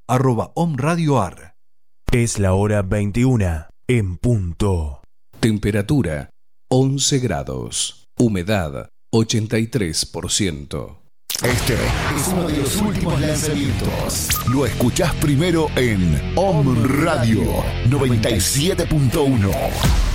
@omradioar. Es la hora 21 en punto. Temperatura 11 grados. Humedad 83%. Este es uno de los últimos lanzamientos. Lo escuchás primero en Om Radio 97.1.